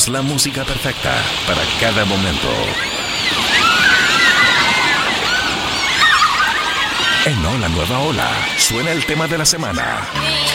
tenemos la música perfecta para cada momento. En Hola Nueva Ola suena el tema de la semana.